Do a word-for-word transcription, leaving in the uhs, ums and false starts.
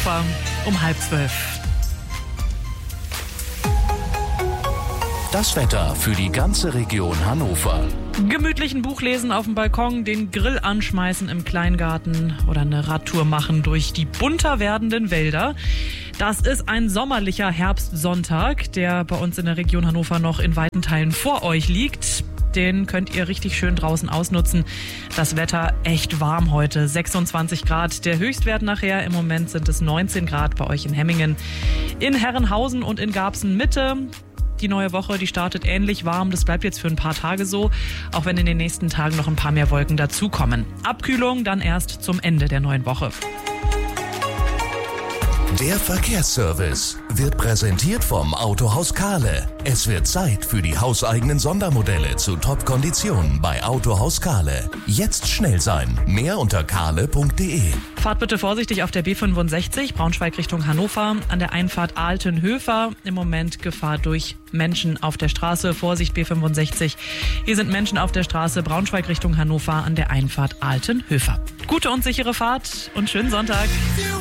Um halb zwölf. Das Wetter für die ganze Region Hannover. Gemütlichen Buch lesen auf dem Balkon, den Grill anschmeißen im Kleingarten oder eine Radtour machen durch die bunter werdenden Wälder. Das ist ein sommerlicher Herbstsonntag, der bei uns in der Region Hannover noch in weiten Teilen vor euch liegt. Den könnt ihr richtig schön draußen ausnutzen. Das Wetter echt warm heute, sechsundzwanzig Grad. Der Höchstwert nachher, im Moment sind es neunzehn Grad bei euch in Hemmingen, in Herrenhausen und in Garbsen-Mitte. Die neue Woche, die startet ähnlich warm. Das bleibt jetzt für ein paar Tage so, auch wenn in den nächsten Tagen noch ein paar mehr Wolken dazukommen. Abkühlung dann erst zum Ende der neuen Woche. Der Verkehrsservice wird präsentiert vom Autohaus Kahle. Es wird Zeit für die hauseigenen Sondermodelle zu Top-Konditionen bei Autohaus Kahle. Jetzt schnell sein. Mehr unter kahle punkt de. Fahrt bitte vorsichtig auf der B fünfundsechzig, Braunschweig Richtung Hannover, an der Einfahrt Altenhöfer. Im Moment Gefahr durch Menschen auf der Straße. Vorsicht B fünfundsechzig. Hier sind Menschen auf der Straße Braunschweig Richtung Hannover an der Einfahrt Altenhöfer. Gute und sichere Fahrt und schönen Sonntag.